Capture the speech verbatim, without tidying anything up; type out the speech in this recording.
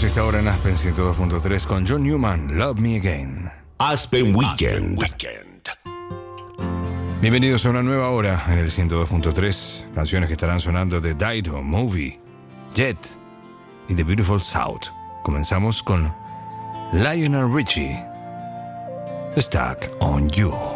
esta hora en Aspen ciento dos punto tres con John Newman, Love Me Again. Aspen Weekend. Weekend. Bienvenidos a una nueva hora en el ciento dos punto tres. Canciones que estarán sonando de Dido, Movie, Jet y The Beautiful South. Comenzamos con Lionel Richie, Stuck on You.